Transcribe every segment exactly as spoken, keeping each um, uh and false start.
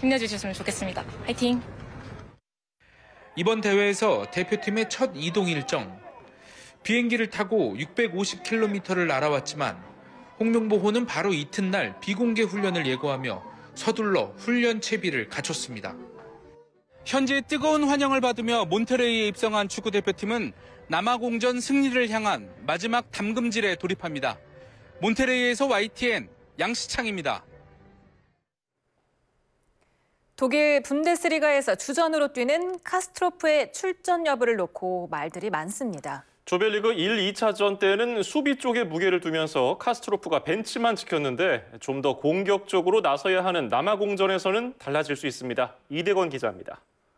힘내주셨으면 좋겠습니다. 화이팅! 이번 대회에서 대표팀의 첫 이동 일정. 비행기를 타고 육백오십 킬로미터를 날아왔지만 홍명보호는 바로 이튿날 비공개 훈련을 예고하며 서둘러 훈련 채비를 갖췄습니다. 현재 뜨거운 환영을 받으며 몬테레이에 입성한 축구대표팀은 남아공전 승리를 향한 마지막 담금질에 돌입합니다. 몬테레이에서 와이티엔 양시창입니다. 독일 분데스리가에서 주전으로 뛰는 카스트로프의 출전 여부를 놓고 말들이 많습니다. 조별리그 일, 이 차전 때는 수비 쪽에 무게를 두면서 카스트로프가 벤치만 지켰는데 좀 더 공격적으로 나서야 하는 남아공전에서는 달라질 수 있습니다. 이대건 기자입니다.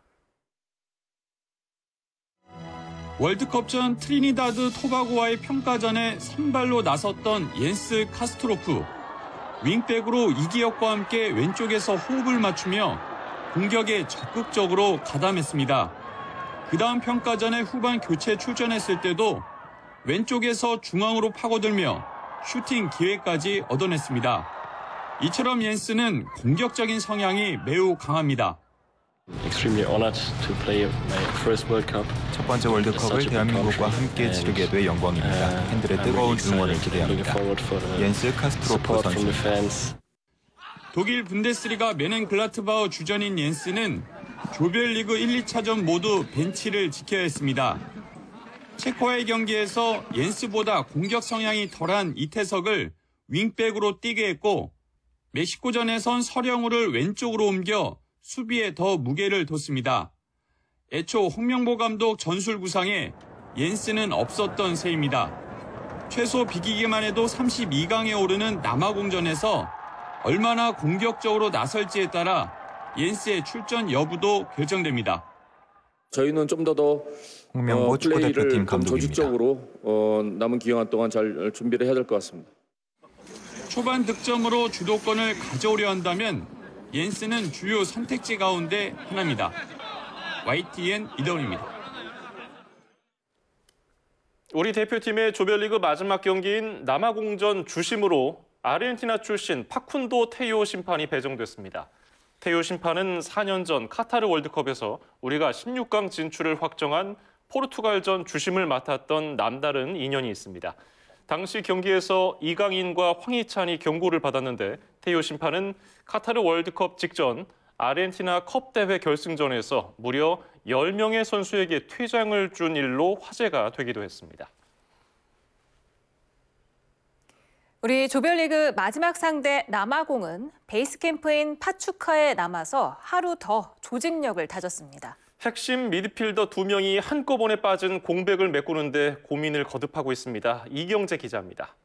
월드컵전 트리니다드 토바고와의 평가전에 선발로 나섰던 옌스 카스트로프. 윙백으로 이기혁과 함께 왼쪽에서 호흡을 맞추며 공격에 적극적으로 가담했습니다. 그 다음 평가전에 후반 교체 출전했을 때도 왼쪽에서 중앙으로 파고들며 슈팅 기회까지 얻어냈습니다. 이처럼 옌스는 공격적인 성향이 매우 강합니다. Extremely honored to play my first World Cup. 첫 번째 월드컵을 대한민국과 함께 치르게 돼 영광입니다. 팬들의 뜨거운 응원을 기대합니다. 옌스 카스트로프 선수. 독일 분데스리가 메넨글라트바흐 주전인 옌스는 조별리그 일, 이 차전 모두 벤치를 지켜야 했습니다. 체코와의 경기에서 옌스보다 공격 성향이 덜한 이태석을 윙백으로 뛰게 했고 멕시코전에선 서령우를 왼쪽으로 옮겨 수비에 더 무게를 뒀습니다. 애초 홍명보 감독 전술 구상에 옌스는 없었던 셈입니다. 최소 비기기만 해도 삼십이 강에 오르는 남아공전에서 얼마나 공격적으로 나설지에 따라 옌스의 출전 여부도 결정됩니다. 저희는 좀 더 더 홍명보 어, 축구대표팀 감독입니다. 조직적으로 어, 남은 기간 동안 잘 준비를 해야 될 것 같습니다. 초반 득점으로 주도권을 가져오려 한다면 옌스는 주요 선택지 가운데 하나입니다. 와이티엔 이대훈입니다. 우리 대표팀의 조별리그 마지막 경기인 남아공전 주심으로 아르헨티나 출신 파쿤도 테요 심판이 배정됐습니다. 테요 심판은 사 년 전 카타르 월드컵에서 우리가 십육 강 진출을 확정한 포르투갈전 주심을 맡았던 남다른 인연이 있습니다. 당시 경기에서 이강인과 황희찬이 경고를 받았는데 테요 심판은 카타르 월드컵 직전 아르헨티나 컵 대회 결승전에서 무려 열 명의 선수에게 퇴장을 준 일로 화제가 되기도 했습니다. 우리 조별리그 마지막 상대 남아공은 베이스 캠프인 파추카에 남아서 하루 더 조직력을 다졌습니다. 핵심 미드필더 두 명이 한꺼번에 빠진 공백을 메꾸는데 고민을 거듭하고 있습니다. 이경재 기자입니다.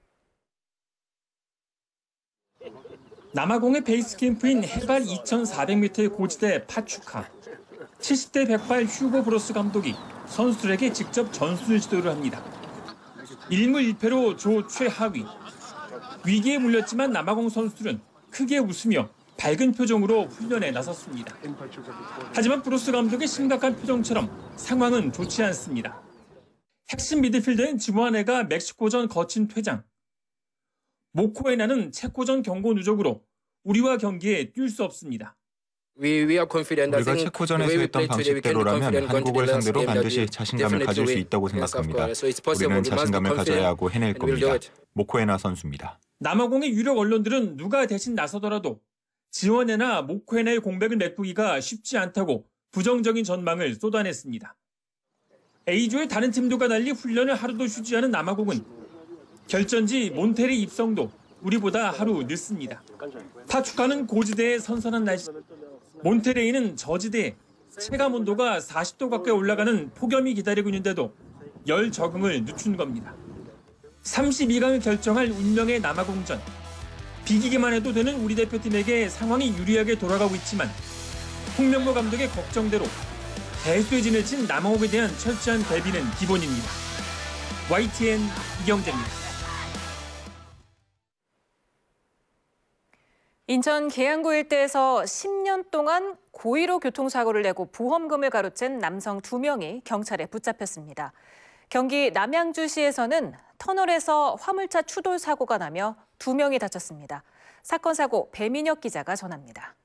남아공의 베이스 캠프인 해발 이천사백 미터의 고지대 파추카. 칠십 대 백발 휴고 브로스 감독이 선수들에게 직접 전술 지도를 합니다. 일무 일패로 조 최하위. 위기에 물렸지만 남아공 선수들은 크게 웃으며 밝은 표정으로 훈련에 나섰습니다. 하지만 브로스 감독의 심각한 표정처럼 상황은 좋지 않습니다. 핵심 미드필더인 지무아네가 멕시코전 거친 퇴장. 모코에나는 체코전 경고 누적으로 우리와 경기에 뛸 수 없습니다. 우리가 체코전에서 했던 방식대로라면 한국을 상대로 반드시 자신감을 가질 수 있다고 생각합니다. 우리는 자신감을 가져야 하고 해낼 겁니다. 모코에나 선수입니다. 남아공의 유력 언론들은 누가 대신 나서더라도 지원에나 모코에나의 공백을 메꾸기가 쉽지 않다고 부정적인 전망을 쏟아냈습니다. A조의 다른 팀들과 달리 훈련을 하루도 쉬지 않은 남아공은 결전지 몬테리 입성도 우리보다 하루 늦습니다. 파추카는 고지대에 선선한 날씨, 몬테레이는 저지대에 체감 온도가 사십 도 가까이 올라가는 폭염이 기다리고 있는데도 열 적응을 늦춘 겁니다. 삼십이 강을 결정할 운명의 남아공전. 비기기만 해도 되는 우리 대표팀에게 상황이 유리하게 돌아가고 있지만 홍명보 감독의 걱정대로 배수의 진을 친 남아공에 대한 철저한 대비는 기본입니다. 와이티엔 이경재입니다. 인천 계양구 일대에서 십 년 동안 고의로 교통사고를 내고 보험금을 가로챈 남성 두 명이 경찰에 붙잡혔습니다. 경기 남양주시에서는 터널에서 화물차 추돌 사고가 나며 두 명이 다쳤습니다. 사건 사고 배민혁 기자가 전합니다.